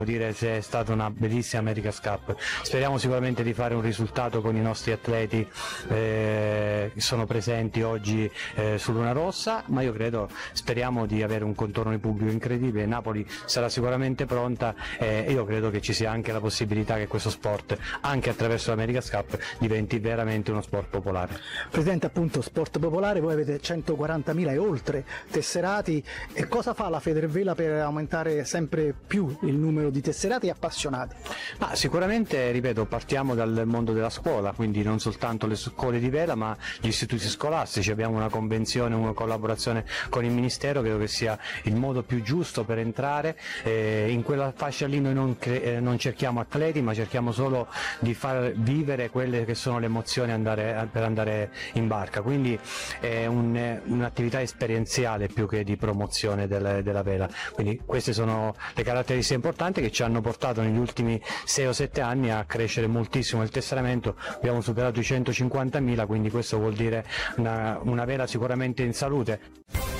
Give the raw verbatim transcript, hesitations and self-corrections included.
dire se è stata una bellissima America's Cup. Speriamo sicuramente di fare un risultato con i nostri atleti eh, che sono presenti oggi eh, su Luna Rossa, ma io credo, speriamo di avere un contorno di pubblico incredibile. Napoli sarà sicuramente pronta eh, e io credo che ci sia anche la possibilità che questo sport, anche attraverso l'America's Cup, diventi veramente uno sport popolare. Presidente, appunto, sport popolare, voi avete centoquarantamila e oltre tesserati, e cosa fa la Federvela per aumentare sempre più il numero di tesserati e appassionati? Ma sicuramente, ripeto, partiamo dal mondo della scuola, quindi non soltanto le scuole di vela ma gli istituti scolastici. Abbiamo una convenzione, una collaborazione con il Ministero, credo che sia il modo più giusto per entrare eh, in quella fascia lì. Noi non, eh, non cerchiamo atleti, ma cerchiamo solo di far vivere quelle che sono le emozioni andare, per andare in barca, quindi è un, un'attività esperienziale più che di promozione del, della vela. Quindi queste sono le caratteristiche importanti che ci hanno portato negli ultimi sei o sette anni a crescere moltissimo il tesseramento. Abbiamo superato i centocinquantamila, quindi questo vuol dire una, una vela sicuramente in salute.